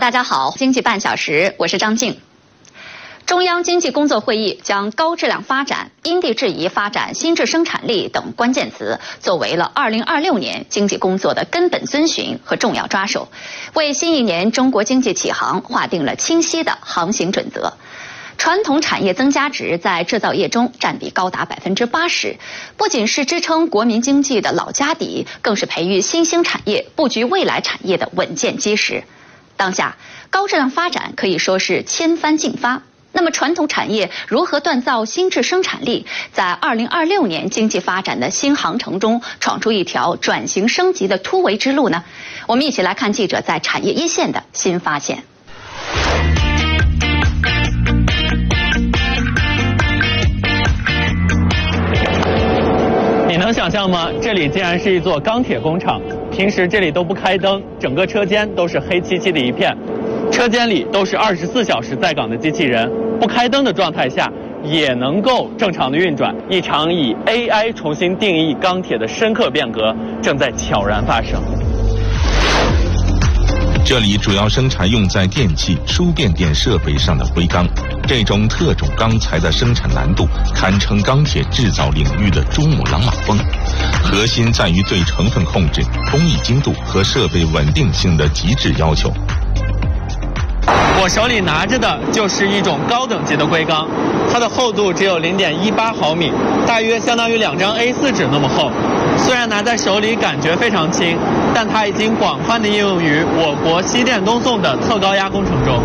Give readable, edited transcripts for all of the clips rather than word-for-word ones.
大家好，经济半小时，我是张静。中央经济工作会议将高质量发展、因地制宜发展新质生产力等关键词作为了2026年经济工作的根本遵循和重要抓手，为新一年中国经济起航划定了清晰的航行准则。传统产业增加值在制造业中占比高达80%，不仅是支撑国民经济的老家底，更是培育新兴产业、布局未来产业的稳健基石。当下，高质量发展可以说是千帆竞发。那么，传统产业如何锻造新质生产力，在2026年经济发展的新航程中闯出一条转型升级的突围之路呢？我们一起来看记者在产业一线的新发现。 你能想象吗？这里竟然是一座钢铁工厂，平时这里都不开灯，整个车间都是黑漆漆的一片，车间里都是24小时在岗的机器人，不开灯的状态下也能够正常的运转。一场以 AI 重新定义钢铁的深刻变革正在悄然发生。 这里主要生产用在电器、输变电设备上的硅钢，这种特种钢材的生产难度堪称钢铁制造领域的珠穆朗玛峰。核心在于对成分控制、工艺精度和设备稳定性的极致要求。 我手里拿着的就是一种高等级的硅钢，它的厚度只有0.18毫米，大约相当于2张A4 纸那么厚。虽然拿在手里感觉非常轻，但它已经广泛的应用于我国西电东送的特高压工程中。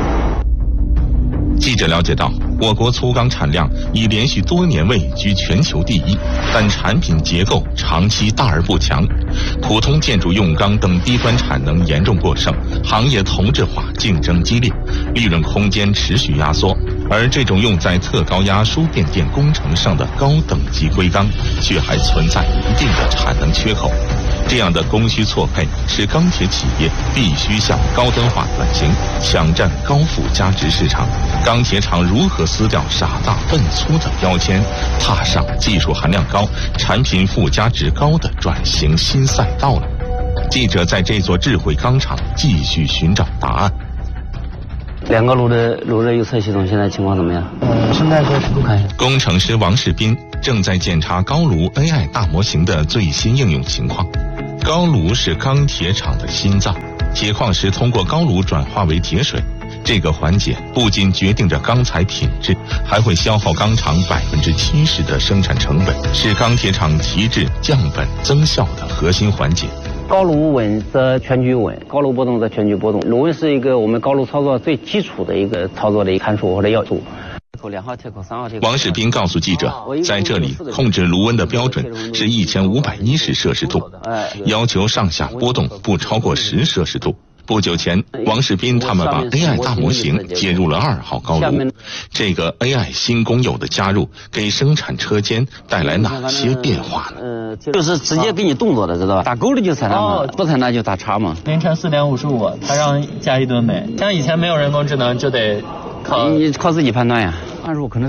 记者了解到，我国粗钢产量已连续多年位居全球第一，但产品结构长期大而不强，普通建筑用钢等低端产能严重过剩，行业同质化竞争激烈，利润空间持续压缩。而这种用在特高压输变电工程上的高等级硅钢，却还存在一定的产能缺口。这样的供需错配，使钢铁企业必须向高端化转型，抢占高附加值市场。钢铁厂如何撕掉傻大笨粗的标签，踏上技术含量高、产品附加值高的转型新赛道了？记者在这座智慧钢厂继续寻找答案。 2个炉的炉热预测系统现在情况怎么样？ 现在可以试图看一下。 工程师王世斌正在检查高炉 AI 大模型的最新应用情况。高炉是钢铁厂的心脏，铁矿石通过高炉转化为铁水，这个环节不仅决定着钢材品质，还会消耗钢厂70%的生产成本，是钢铁厂提质、降本、增效的核心环节。 高炉稳则全局稳，高炉波动则全局波动。炉温是一个我们高炉操作最基础的一个操作的一个参数或者要素。2号铁口、3号铁口。 王世斌告诉记者，在这里控制炉温的标准是1510摄氏度，要求上下波动不超过10摄氏度。不久前，王世斌他们把 AI 大模型接入了2号高炉。这个 AI 新工友的加入，给生产车间带来哪些变化呢？ 就是直接给你动作的，知道吧？打勾的就采纳嘛，不采纳就打叉嘛。 凌晨4点55，他让加1吨煤。像以前没有人工智能，就得你靠自己判断呀。按入可能